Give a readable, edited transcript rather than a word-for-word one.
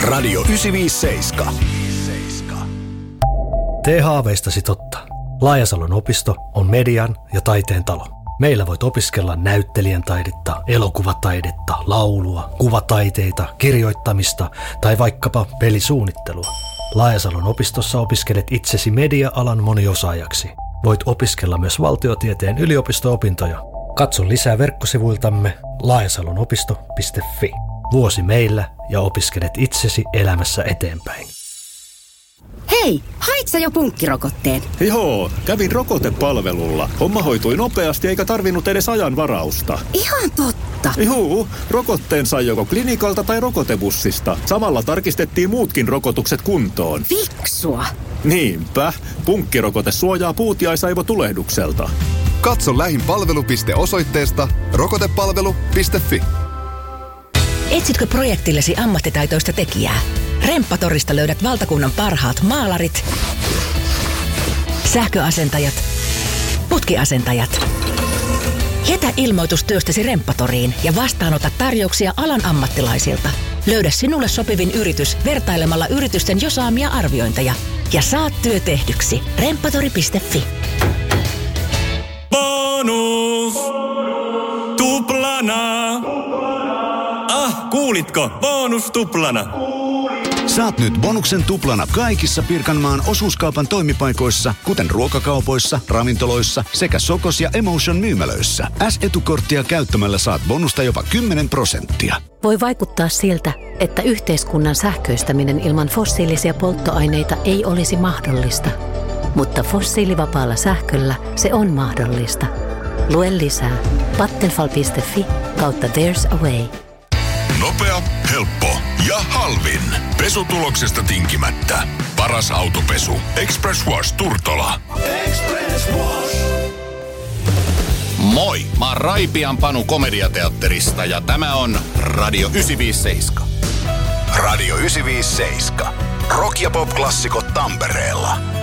Radio 957. Tee haaveistasi totta. Laajasalon opisto on median ja taiteen talo. Meillä voit opiskella näyttelijän taidetta, elokuvataidetta, laulua, kuvataiteita, kirjoittamista tai vaikkapa pelisuunnittelua. Laajasalon opistossa opiskelet itsesi media-alan moniosaajaksi. Voit opiskella myös valtiotieteen yliopisto-opintoja. Katso lisää verkkosivuiltamme laajasalonopisto.fi. Vuosi meillä ja opiskelet itsesi elämässä eteenpäin. Hei, hait sä jo punkkirokotteen? Joo, kävin rokotepalvelulla. Homma hoitui nopeasti eikä tarvinnut edes ajan varausta. Ihan totta. Juu, rokotteen sai joko klinikalta tai rokotebussista. Samalla tarkistettiin muutkin rokotukset kuntoon. Fiksua. Niinpä, punkkirokote suojaa puutiaisaivotulehdukselta. Katso lähin palvelupiste osoitteesta rokotepalvelu.fi. Etsitkö projektillesi ammattitaitoista tekijää? Remppatorista löydät valtakunnan parhaat maalarit, sähköasentajat, putkiasentajat. Jätä ilmoitus työstäsi Remppatoriin ja vastaanota tarjouksia alan ammattilaisilta. Löydä sinulle sopivin yritys vertailemalla yritysten jo saamia arviointeja ja saat työ tehdyksi. Remppatori.fi. Bonus! Tuplana! Kuulitko? Bonus tuplana! Saat nyt bonuksen tuplana kaikissa Pirkanmaan osuuskaupan toimipaikoissa, kuten ruokakaupoissa, ravintoloissa sekä Sokos ja Emotion myymälöissä. S-etukorttia käyttämällä saat bonusta jopa 10%. Voi vaikuttaa siltä, että yhteiskunnan sähköistäminen ilman fossiilisia polttoaineita ei olisi mahdollista. Mutta fossiilivapaalla sähköllä se on mahdollista. Lue lisää vattenfall.fi/there's a way. Nopea, helppo ja halvin. Pesutuloksesta tinkimättä. Paras autopesu. Express Wash Turtola. Express Wash. Moi, mä oon Raipian Panu Komediateatterista ja tämä on Radio 957. Radio 957. Rock- ja pop-klassikot Tampereella.